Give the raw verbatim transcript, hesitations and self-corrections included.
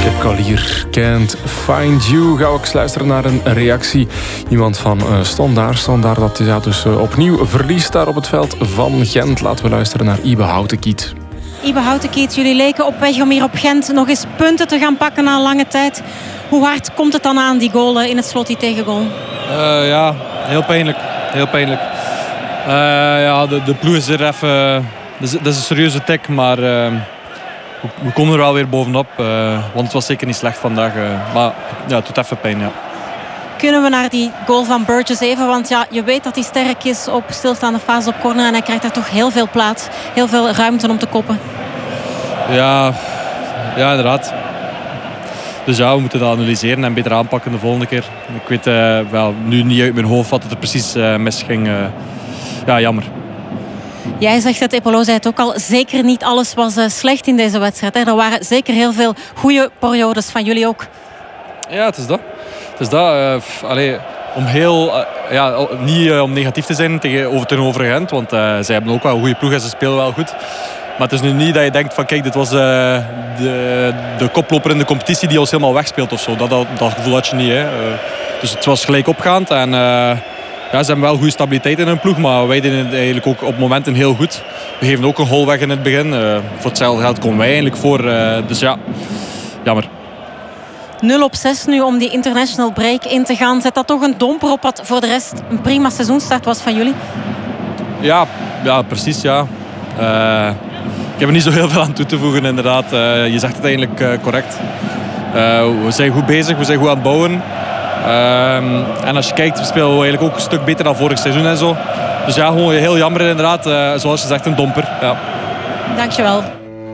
Kalier, Can't Find You. Gaan we ook luisteren naar een reactie. Iemand van uh, Standaard. Standaard dat ja, dus uh, opnieuw verliest daar op het veld van Gent. Laten we luisteren naar Ibe Houtenkiet. Ibe Houtenkiet, jullie leken op weg om hier op Gent nog eens punten te gaan pakken na lange tijd. Hoe hard komt het dan aan, die goal in het slot, die tegengoal? Uh, ja, heel pijnlijk. Heel pijnlijk. Uh, ja, de, de ploeg is er even... Dat is, dat is een serieuze tik, maar... Uh, We komen er wel weer bovenop, uh, want het was zeker niet slecht vandaag. Uh, maar ja, het doet even pijn, ja. Kunnen we naar die goal van Burgess even? Want ja, je weet dat hij sterk is op stilstaande fase op corner. En hij krijgt daar toch heel veel plaats. Heel veel ruimte om te koppen. Ja, ja inderdaad. Dus ja, we moeten dat analyseren en beter aanpakken de volgende keer. Ik weet uh, wel, nu niet uit mijn hoofd wat het er precies uh, misging. Uh, ja, jammer. Jij zegt het, Epolo zei het ook al, zeker niet alles was uh, slecht in deze wedstrijd. Hè? Er waren zeker heel veel goede periodes van jullie ook. Ja, het is dat. Het is dat. Uh, allee, om heel, uh, ja, niet uh, om negatief te zijn tegenover tegenover Gent, want uh, zij hebben ook wel een goede ploeg en ze spelen wel goed. Maar het is nu niet dat je denkt van kijk, dit was uh, de, de koploper in de competitie die ons helemaal wegspeelt of zo. Dat, dat, dat gevoel had je niet. Hè. Uh, dus het was gelijk opgaand en... Uh, Ja, ze hebben wel goede stabiliteit in hun ploeg, maar wij deden het eigenlijk ook op momenten heel goed. We geven ook een goal weg in het begin. Uh, voor hetzelfde geld komen wij eigenlijk voor. Uh, dus ja, jammer. nul op zes nu om die international break in te gaan. Zet dat toch een domper op wat voor de rest een prima seizoenstart was van jullie? Ja, ja precies. Ja. Uh, ik heb er niet zo heel veel aan toe te voegen inderdaad. Uh, je zegt het eigenlijk uh, correct. Uh, we zijn goed bezig, we zijn goed aan het bouwen. Um, en als je kijkt, we spelen eigenlijk ook een stuk beter dan vorig seizoen en zo. Dus ja, gewoon heel jammer inderdaad. Uh, zoals je zegt, een domper. Ja. Dankjewel.